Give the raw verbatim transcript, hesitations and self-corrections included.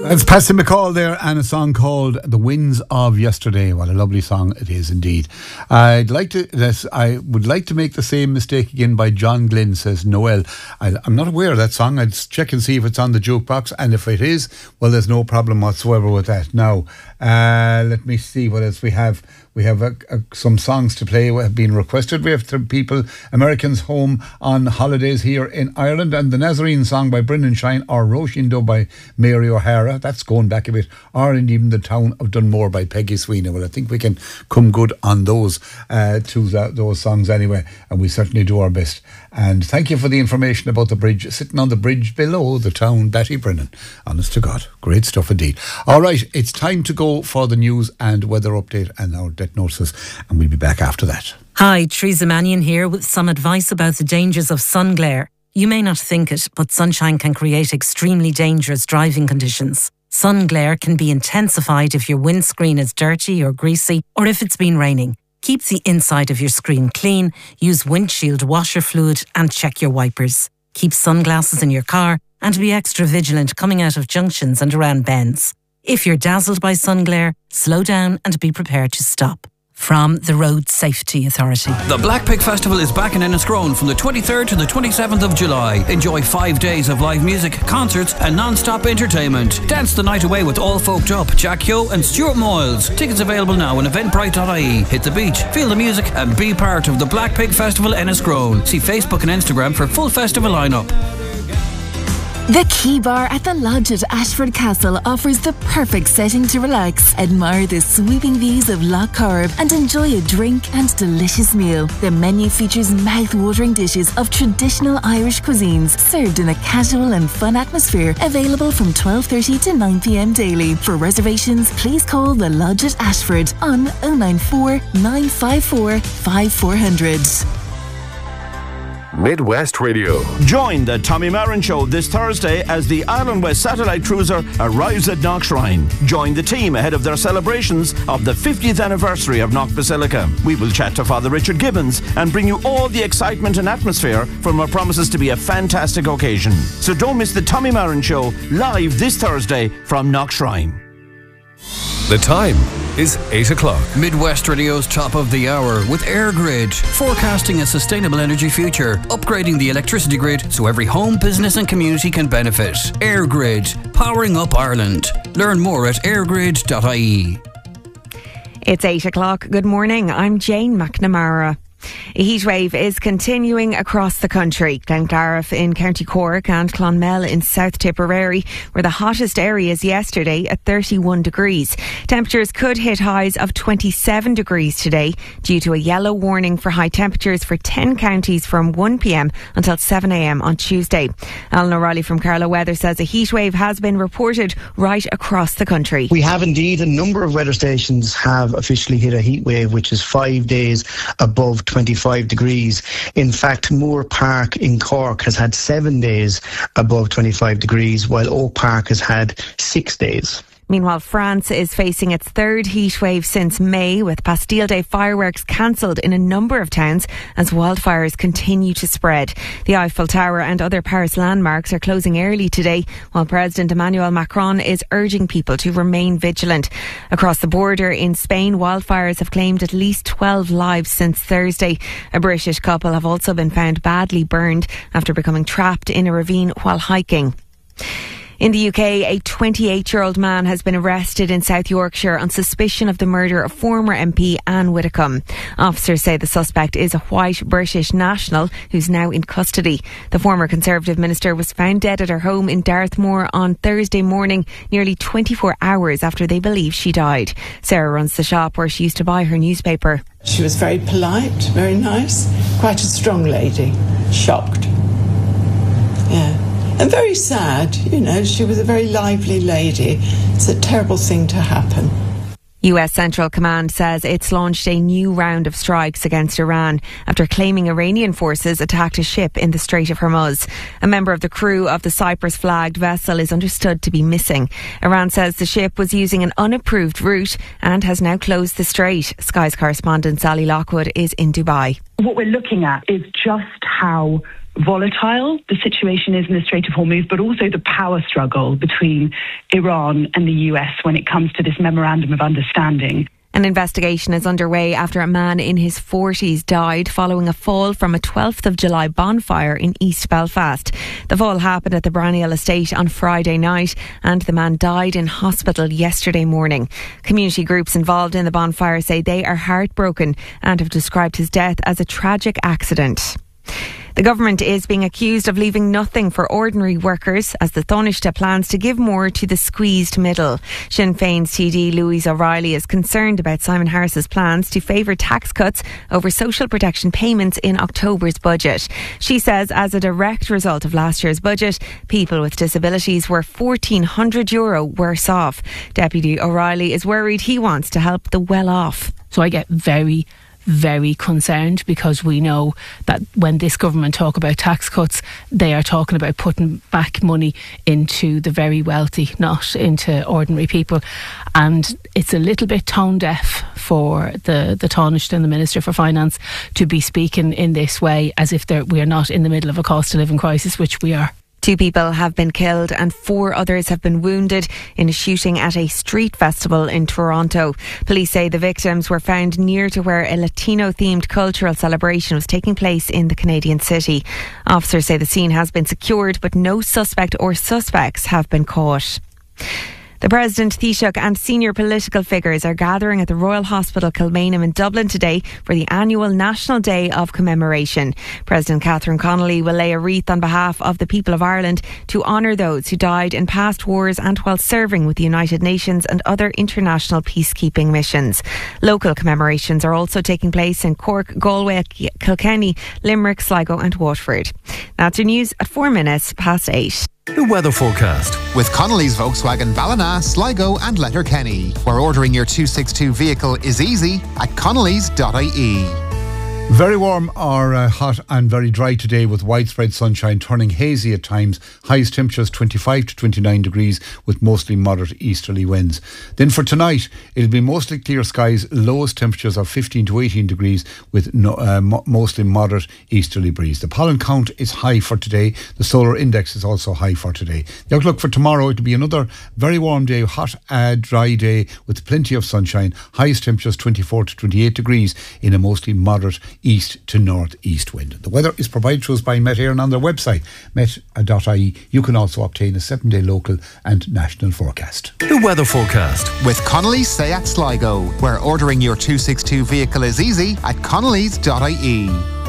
That's Patsy McCall there, and a song called The Winds of Yesterday. What a lovely song it is indeed. I'd like to this, I would like to make the same mistake again by John Glynn, says Noel. I, I'm not aware of that song. I'd check and see if it's on the jukebox, and if it is, well, there's no problem whatsoever with that. Now, uh, let me see what else we have. We have uh, uh, some songs to play have been requested. We have some people, Americans home on holidays here in Ireland, and the Nazarene song by Brendan Shine, or Roshindo by Mary O'Hara. That's going back a bit. Or and even The Town of Dunmore by Peggy Sweeney. Well, I think we can come good on those uh, two those songs anyway, and we certainly do our best. And thank you for the information about the bridge, sitting on the bridge below the town, Betty Brennan. Honest to God, great stuff indeed. All right, it's time to go for the news and weather update and our debt notices, and we'll be back after that. Hi, Teresa Mannion here with some advice about the dangers of sun glare. You may not think it, but sunshine can create extremely dangerous driving conditions. Sun glare can be intensified if your windscreen is dirty or greasy, or if it's been raining. Keep the inside of your screen clean, use windshield washer fluid, and check your wipers. Keep sunglasses in your car and be extra vigilant coming out of junctions and around bends. If you're dazzled by sun glare, slow down and be prepared to stop. From the Road Safety Authority. The Black Pig Festival is back in Enniscrone from the twenty-third to the twenty-seventh of July. Enjoy five days of live music, concerts and non-stop entertainment. Dance the night away with All Folked Up, Jack Hugh and Stuart Moyles. Tickets available now on eventbrite dot I E. Hit the beach, feel the music and be part of the Black Pig Festival Enniscrone. See Facebook and Instagram for full festival lineup. The Key Bar at the Lodge at Ashford Castle offers the perfect setting to relax, admire the sweeping views of Lough Corrib and enjoy a drink and delicious meal. The menu features mouth-watering dishes of traditional Irish cuisines served in a casual and fun atmosphere, available from twelve thirty to nine p.m. daily. For reservations, please call the Lodge at Ashford on oh nine four, nine five four, five four zero zero. Midwest Radio. Join the Tommy Marin Show this Thursday as the Island West Satellite Cruiser arrives at Knockshrine. Join the team ahead of their celebrations of the fiftieth anniversary of Knock Basilica. We will chat to Father Richard Gibbons and bring you all the excitement and atmosphere from what promises to be a fantastic occasion. So don't miss the Tommy Marin Show live this Thursday from Knockshrine. The time is eight o'clock. Midwest Radio's top of the hour with EirGrid, forecasting a sustainable energy future, upgrading the electricity grid so every home, business and community can benefit. EirGrid, powering up Ireland. Learn more at airgrid dot I E. It's eight o'clock. Good morning. I'm Jane McNamara. A heatwave is continuing across the country. Glengarriff in County Cork and Clonmel in South Tipperary were the hottest areas yesterday at thirty-one degrees. Temperatures could hit highs of twenty-seven degrees today due to a yellow warning for high temperatures for ten counties from one p.m. until seven a.m. on Tuesday. Alan O'Reilly from Carlow Weather says a heatwave has been reported right across the country. We have indeed. A number of weather stations have officially hit a heatwave, which is five days above twenty-five degrees. In fact, Moore Park in Cork has had seven days above twenty-five degrees, while Oak Park has had six days. Meanwhile, France is facing its third heatwave since May, with Bastille Day fireworks cancelled in a number of towns as wildfires continue to spread. The Eiffel Tower and other Paris landmarks are closing early today, while President Emmanuel Macron is urging people to remain vigilant. Across the border in Spain, wildfires have claimed at least twelve lives since Thursday. A British couple have also been found badly burned after becoming trapped in a ravine while hiking. In the U K, a twenty-eight-year-old man has been arrested in South Yorkshire on suspicion of the murder of former M P Anne Widdecombe. Officers say the suspect is a white British national who's now in custody. The former Conservative minister was found dead at her home in Dartmoor on Thursday morning, nearly twenty-four hours after they believe she died. Sarah runs the shop where she used to buy her newspaper. She was very polite, very nice, quite a strong lady. Shocked. Yeah. And very sad, you know, she was a very lively lady. It's a terrible thing to happen. U S Central Command says it's launched a new round of strikes against Iran after claiming Iranian forces attacked a ship in the Strait of Hormuz. A member of the crew of the Cyprus-flagged vessel is understood to be missing. Iran says the ship was using an unapproved route and has now closed the strait. Sky's correspondent Sally Lockwood is in Dubai. What we're looking at is just how volatile the situation is in the Strait of Hormuz, but also the power struggle between Iran and the U S when it comes to this memorandum of understanding. An investigation is underway after a man in his forties died following a fall from a twelfth of July bonfire in East Belfast. The fall happened at the Branniel estate on Friday night and the man died in hospital yesterday morning. Community groups involved in the bonfire say they are heartbroken and have described his death as a tragic accident. The government is being accused of leaving nothing for ordinary workers as the Taoiseach plans to give more to the squeezed middle. Sinn Féin's T D Louise O'Reilly is concerned about Simon Harris's plans to favour tax cuts over social protection payments in October's budget. She says as a direct result of last year's budget, people with disabilities were fourteen hundred euro worse off. Deputy O'Reilly is worried he wants to help the well-off. So I get very very concerned because we know that when this government talk about tax cuts, they are talking about putting back money into the very wealthy, not into ordinary people. And it's a little bit tone deaf for the, the Taoiseach and the Minister for Finance to be speaking in this way as if we are not in the middle of a cost of living crisis, which we are. Two people have been killed and four others have been wounded in a shooting at a street festival in Toronto. Police say the victims were found near to where a Latino-themed cultural celebration was taking place in the Canadian city. Officers say the scene has been secured, but no suspect or suspects have been caught. The President, Taoiseach and senior political figures are gathering at the Royal Hospital Kilmainham in Dublin today for the annual National Day of Commemoration. President Catherine Connolly will lay a wreath on behalf of the people of Ireland to honour those who died in past wars and while serving with the United Nations and other international peacekeeping missions. Local commemorations are also taking place in Cork, Galway, Kilkenny, Limerick, Sligo and Waterford. That's your news at four minutes past eight. The weather forecast with Connolly's Volkswagen Ballina, Sligo and Letterkenny, where ordering your two sixty-two vehicle is easy at connellys dot I E. Very warm or uh, hot and very dry today with widespread sunshine turning hazy at times. Highest temperatures twenty-five to twenty-nine degrees with mostly moderate easterly winds. Then for tonight, it'll be mostly clear skies. Lowest temperatures are fifteen to eighteen degrees with no, uh, mo- mostly moderate easterly breeze. The pollen count is high for today. The solar index is also high for today. The outlook for tomorrow, it'll be another very warm day, hot, uh, dry day with plenty of sunshine. Highest temperatures twenty-four to twenty-eight degrees in a mostly moderate east to north-east wind. The weather is provided to us by Met Éireann on their website, met dot I E. You can also obtain a seven-day local and national forecast. The weather forecast with Connolly's Seat Sligo, where ordering your two sixty-two vehicle is easy at connellys dot I E.